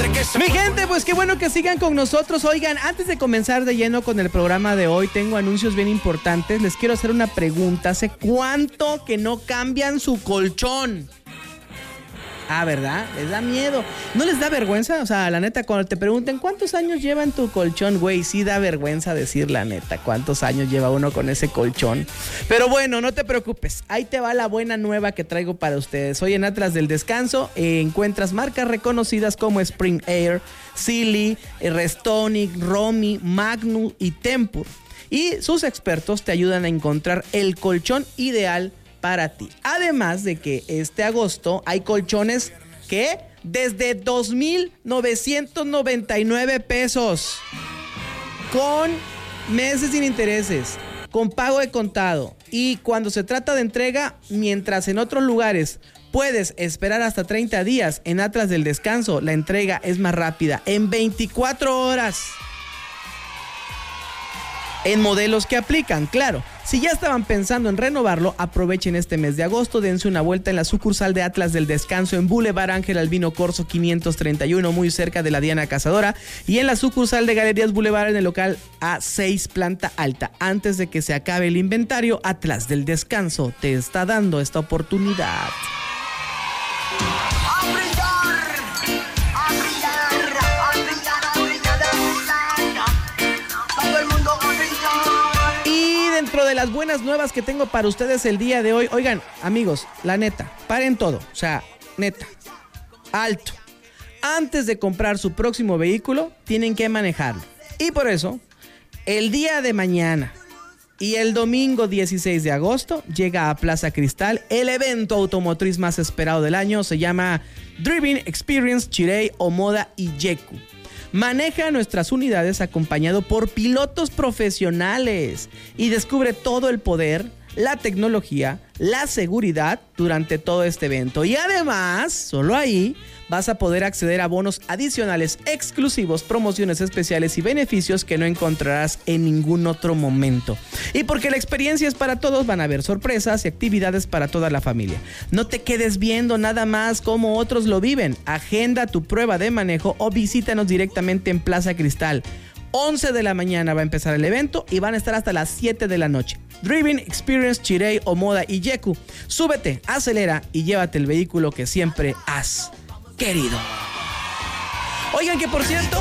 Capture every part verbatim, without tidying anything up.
Mi gente, pues qué bueno que sigan con nosotros. Oigan, antes de comenzar de lleno con el programa de hoy, tengo anuncios bien importantes. Les quiero hacer una pregunta. ¿Hace cuánto que no cambian su colchón? Ah, ¿verdad? Les da miedo. ¿No les da vergüenza? O sea, la neta, cuando te pregunten ¿cuántos años lleva en tu colchón? Güey, sí da vergüenza decir la neta cuántos años lleva uno con ese colchón. Pero bueno, no te preocupes. Ahí te va la buena nueva que traigo para ustedes. Hoy en Atlas del Descanso eh, encuentras marcas reconocidas como Spring Air, Sealy, Restonic, Romy, Magnum y Tempur. Y sus expertos te ayudan a encontrar el colchón ideal para ti. Además de que este agosto hay colchones que desde dos mil novecientos noventa y nueve pesos, con meses sin intereses, con pago de contado, y cuando se trata de entrega, mientras en otros lugares puedes esperar hasta treinta días, en Atlas del Descanso la entrega es más rápida, en veinticuatro horas. En modelos que aplican, claro. Si ya estaban pensando en renovarlo, aprovechen este mes de agosto, dense una vuelta en la sucursal de Atlas del Descanso en Boulevard Ángel Albino Corzo quinientos treinta y uno, muy cerca de la Diana Cazadora, y en la sucursal de Galerías Boulevard en el local A seis, planta alta. Antes de que se acabe el inventario, Atlas del Descanso te está dando esta oportunidad. Dentro de las buenas nuevas que tengo para ustedes el día de hoy, oigan, amigos, la neta, paren todo, o sea, neta, alto. Antes de comprar su próximo vehículo, tienen que manejarlo. Y por eso, el día de mañana y el domingo dieciséis de agosto, llega a Plaza Cristal el evento automotriz más esperado del año. Se llama Driving Experience Chirey, Omoda y Yeku. Maneja nuestras unidades acompañado por pilotos profesionales y descubre todo el poder, la tecnología, la seguridad durante todo este evento. Y además, solo ahí vas a poder acceder a bonos adicionales exclusivos, promociones especiales y beneficios que no encontrarás en ningún otro momento. Y porque la experiencia es para todos, van a haber sorpresas y actividades para toda la familia. No te quedes viendo nada más cómo otros lo viven. Agenda tu prueba de manejo o visítanos directamente en Plaza Cristal. once de la mañana va a empezar el evento y van a estar hasta las siete de la noche. Driving Experience Chirey, Omoda y Yeku. Súbete, acelera y llévate el vehículo que siempre has querido. Oigan, que por cierto,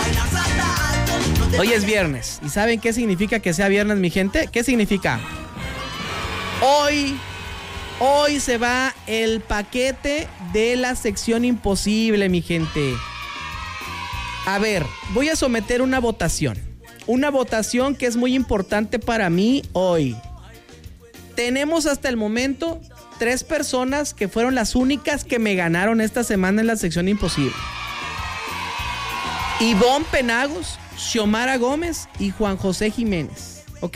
hoy es viernes. ¿Y saben qué significa que sea viernes, mi gente? ¿Qué significa? Hoy, hoy se va el paquete de la sección imposible, mi gente. A ver, voy a someter una votación. Una votación que es muy importante para mí hoy. Tenemos hasta el momento tres personas que fueron las únicas que me ganaron esta semana en la sección imposible. Ivonne Penagos, Xiomara Gómez y Juan José Jiménez. ¿Ok?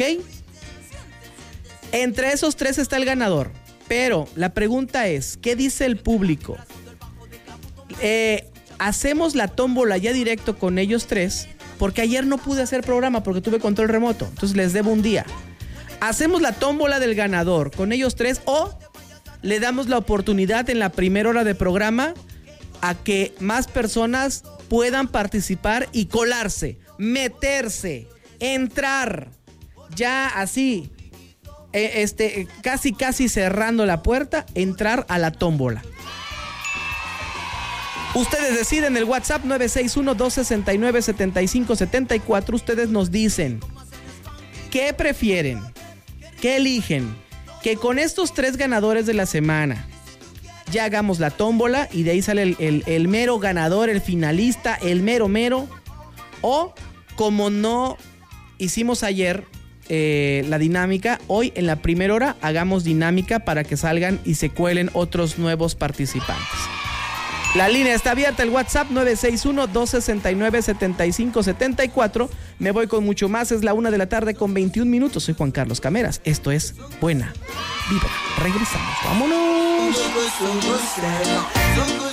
Entre esos tres está el ganador. Pero la pregunta es, ¿qué dice el público? Eh... Hacemos la tómbola ya directo con ellos tres, porque ayer no pude hacer programa porque tuve control remoto, entonces les debo un día. Hacemos la tómbola del ganador con ellos tres, o le damos la oportunidad en la primera hora de programa a que más personas puedan participar y colarse, meterse, entrar, ya así, eh, este, casi casi cerrando la puerta, entrar a la tómbola. Ustedes deciden el WhatsApp nueve seis uno, dos seis nueve, siete cinco siete cuatro. Ustedes nos dicen, ¿qué prefieren? ¿Qué eligen? Que con estos tres ganadores de la semana ya hagamos la tómbola y de ahí sale el, el, el mero ganador, el finalista, el mero mero. O como no hicimos ayer eh, la dinámica, hoy en la primera hora hagamos dinámica para que salgan y se cuelen otros nuevos participantes. La línea está abierta, el WhatsApp nueve seis uno, dos seis nueve, siete cinco siete cuatro. Me voy con mucho más, es la una de la tarde con veintiún minutos. Soy Juan Carlos Cameras, esto es Buena Vibra. Regresamos, vámonos.